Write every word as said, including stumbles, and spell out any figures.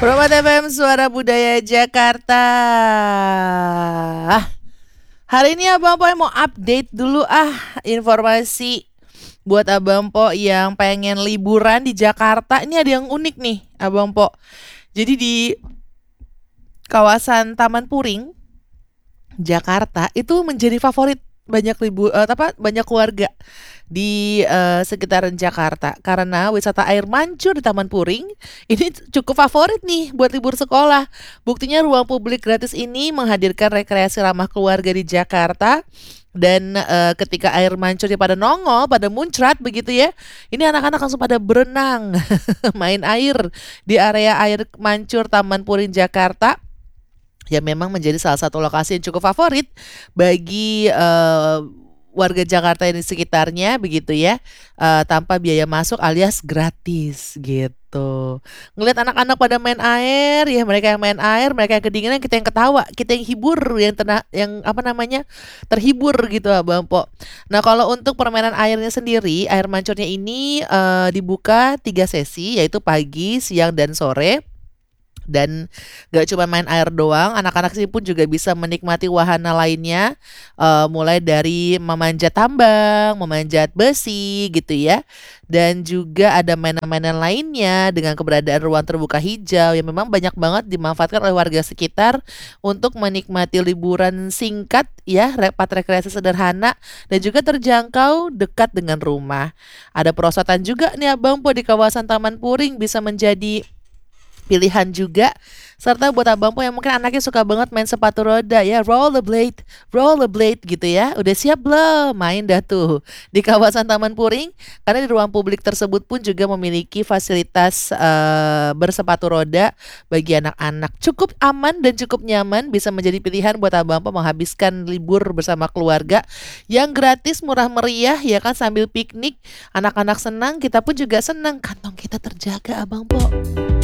Probat F M Suara Budaya Jakarta. Ah, hari ini Abang Po mau update dulu ah informasi buat Abang Po yang pengen liburan di Jakarta. Ini ada yang unik nih Abang Po. Jadi di kawasan Taman Puring Jakarta itu menjadi favorit banyak libur eh, apa banyak keluarga di eh, sekitaran Jakarta karena wisata air mancur di Taman Puring ini cukup favorit nih buat libur sekolah. Buktinya ruang publik gratis ini menghadirkan rekreasi ramah keluarga di Jakarta. Dan eh, ketika air mancurnya pada nongol, pada muncrat begitu ya, ini anak-anak langsung pada berenang, main air di area air mancur Taman Puring Jakarta, yang memang menjadi salah satu lokasi yang cukup favorit bagi eh, warga Jakarta yang di sekitarnya begitu ya, eh, tanpa biaya masuk alias gratis gitu. Ngelihat anak-anak pada main air ya, mereka yang main air, mereka yang kedinginan, kita yang ketawa, kita yang hibur, yang tena, yang apa namanya terhibur gitu Abang Po. Nah kalau untuk permainan airnya sendiri, air mancurnya ini eh, dibuka tiga sesi, yaitu pagi, siang, dan sore. Dan gak cuma main air doang, anak-anak sini pun juga bisa menikmati wahana lainnya, eh, mulai dari memanjat tambang, memanjat besi gitu ya. Dan juga ada mainan-mainan lainnya dengan keberadaan ruang terbuka hijau yang memang banyak banget dimanfaatkan oleh warga sekitar untuk menikmati liburan singkat ya, tempat rekreasi sederhana dan juga terjangkau dekat dengan rumah. Ada perosotan juga nih Abang Po di kawasan Taman Puring, bisa menjadi pilihan juga. Serta buat Abang Po yang mungkin anaknya suka banget main sepatu roda ya, rollerblade, rollerblade gitu ya. Udah siap belum? Main dah tuh di kawasan Taman Puring. Karena di ruang publik tersebut pun juga memiliki fasilitas eh, bersepatu roda bagi anak-anak. Cukup aman dan cukup nyaman, bisa menjadi pilihan buat Abang Po menghabiskan libur bersama keluarga yang gratis, murah meriah ya kan, sambil piknik. Anak-anak senang, kita pun juga senang, kantong kita terjaga Abang Po.